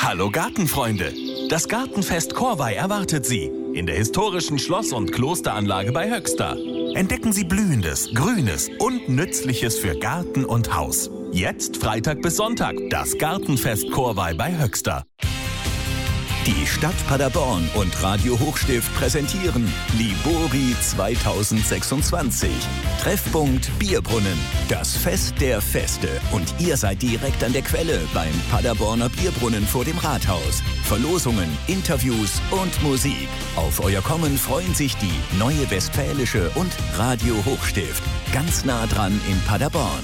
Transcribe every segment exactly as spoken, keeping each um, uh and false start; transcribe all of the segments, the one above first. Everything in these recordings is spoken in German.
Hallo Gartenfreunde! Das Gartenfest Corvey erwartet Sie in der historischen Schloss- und Klosteranlage bei Höxter. Entdecken Sie Blühendes, Grünes und Nützliches für Garten und Haus. Jetzt Freitag bis Sonntag, das Gartenfest Corvey bei Höxter. Die Stadt Paderborn und Radio Hochstift präsentieren Libori zweitausendsechsundzwanzig. Treffpunkt Bierbrunnen. Das Fest der Feste. Und ihr seid direkt an der Quelle beim Paderborner Bierbrunnen vor dem Rathaus. Verlosungen, Interviews und Musik. Auf euer Kommen freuen sich die Neue Westfälische und Radio Hochstift. Ganz nah dran in Paderborn.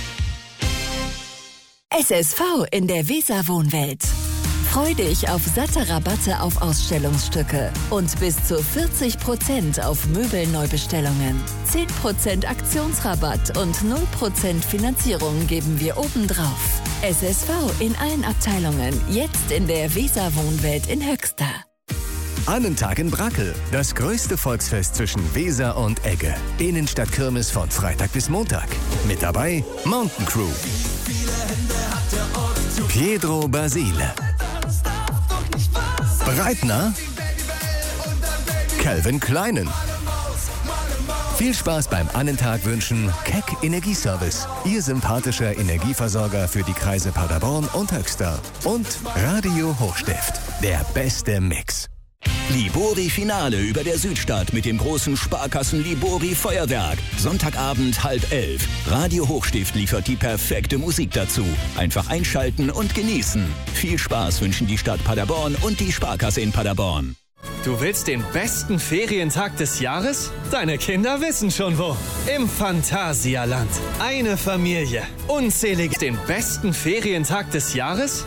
S S V in der Weser-Wohnwelt. Freu dich auf satte Rabatte auf Ausstellungsstücke und bis zu vierzig Prozent auf Möbelneubestellungen. zehn Prozent Aktionsrabatt und null Prozent Finanzierung geben wir obendrauf. S S V in allen Abteilungen, jetzt in der Weser-Wohnwelt in Höxter. Annentag in Brackel, das größte Volksfest zwischen Weser und Egge. Innenstadtkirmes von Freitag bis Montag. Mit dabei Mountain Crew, Pietro Basile, Breitner, Calvin Kleinen. Viel Spaß beim Annentag wünschen Keck Energieservice, Ihr sympathischer Energieversorger für die Kreise Paderborn und Höxter. Und Radio Hochstift, der beste Mix. Libori Finale über der Südstadt mit dem großen Sparkassen Libori Feuerwerk. Sonntagabend halb elf. Radio Hochstift liefert die perfekte Musik dazu. Einfach einschalten und genießen. Viel Spaß wünschen die Stadt Paderborn und die Sparkasse in Paderborn. Du willst den besten Ferientag des Jahres? Deine Kinder wissen schon wo. Im Phantasialand. Eine Familie. Unzählig den besten Ferientag des Jahres?